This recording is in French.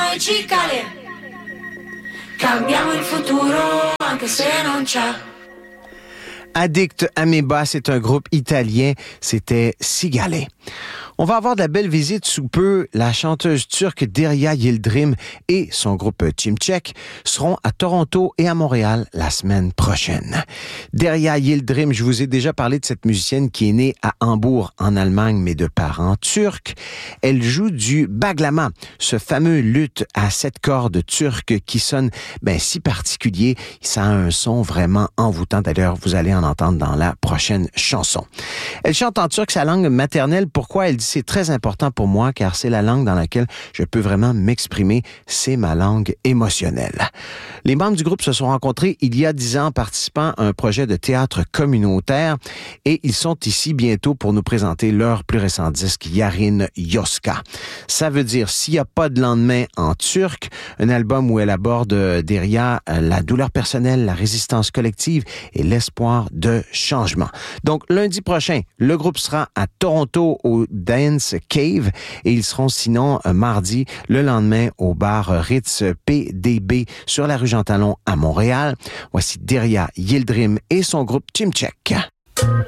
noi cicale. Cambiamo il futuro anche se non c'è. Addict Amoeba, c'est un groupe italien, c'était Cigale. On va avoir de la belle visite sous peu. La chanteuse turque Derya Yıldırım et son groupe Çimçek seront à Toronto et à Montréal la semaine prochaine. Derya Yıldırım, je vous ai déjà parlé de cette musicienne qui est née à Hambourg, en Allemagne, mais de parents turcs. Elle joue du baglama, ce fameux luth à 7 cordes turc qui sonne si particulier. Ça a un son vraiment envoûtant. D'ailleurs, vous allez en entendre dans la prochaine chanson. Elle chante en turc, sa langue maternelle. Pourquoi? Elle dit c'est très important pour moi car c'est la langue dans laquelle je peux vraiment m'exprimer. C'est ma langue émotionnelle. Les membres du groupe se sont rencontrés il y a 10 ans participant à un projet de théâtre communautaire et ils sont ici bientôt pour nous présenter leur plus récent disque Yarın Yoska. Ça veut dire s'il n'y a pas de lendemain en turc, un album où elle aborde Derya la douleur personnelle, la résistance collective et l'espoir de changement. Donc lundi prochain, le groupe sera à Toronto au Dance Cave et ils seront sinon mardi le lendemain au bar Ritz PDB sur la rue Jean Talon à Montréal. Voici Derya Yıldırım et son groupe Çimçek.